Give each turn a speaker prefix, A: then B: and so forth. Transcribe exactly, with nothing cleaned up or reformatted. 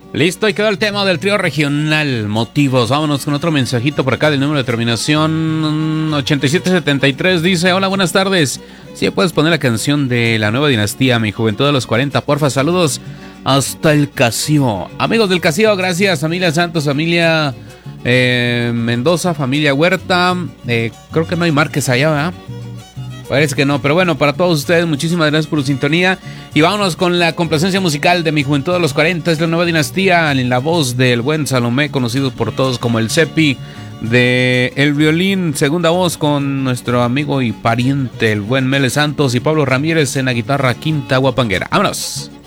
A: Listo, y quedó el tema del trío regional, Motivos. Vámonos con otro mensajito por acá del número de terminación ochenta y siete setenta y tres. Dice: hola, buenas tardes. Si ¿Sí puedes poner la canción de La Nueva Dinastía, Mi Juventud de los cuarenta, porfa? Saludos hasta el Casío. Amigos del Casío, gracias. Familia Santos, familia eh, Mendoza, familia Huerta. Eh, creo que no hay Márquez allá, ¿verdad? Parece que no, pero bueno, para todos ustedes, muchísimas gracias por su sintonía. Y vámonos con la complacencia musical de Mi Juventud de los cuarenta, es La Nueva Dinastía, en la voz del buen Salomé, conocido por todos como el Cepi, de el violín, segunda voz con nuestro amigo y pariente, el buen Mele Santos, y Pablo Ramírez en la guitarra quinta guapanguera. ¡Vámonos!